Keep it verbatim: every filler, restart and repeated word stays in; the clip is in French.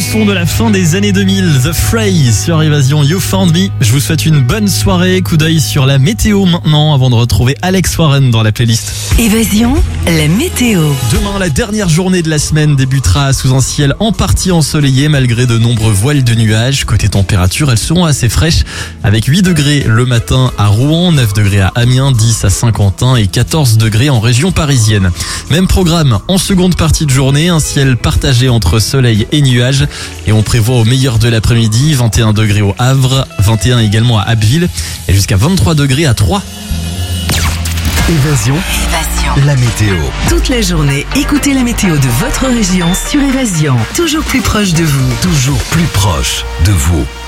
son de la fin des années deux mille, The Fray sur Évasion You Found Me. Je vous souhaite une bonne soirée, coup d'œil sur la météo maintenant avant de retrouver Alex Warren dans la playlist. Évasion, la météo. Demain, la dernière journée de la semaine débutera sous un ciel en partie ensoleillé malgré de nombreux voiles de nuages. Côté température, elles seront assez fraîches avec huit degrés le matin à Rouen, neuf degrés à Amiens, dix à Saint-Quentin et quatorze degrés en région parisienne. Même programme en seconde partie de journée, un ciel partagé entre soleil et nuages et on prévoit au meilleur de l'après-midi vingt et un degrés au Havre, vingt et un également à Abbeville et jusqu'à vingt-trois degrés à Troyes. Évasion. Évasion. La météo. Toute la journée, écoutez la météo de votre région sur Évasion. Toujours plus proche de vous. Toujours plus proche de vous.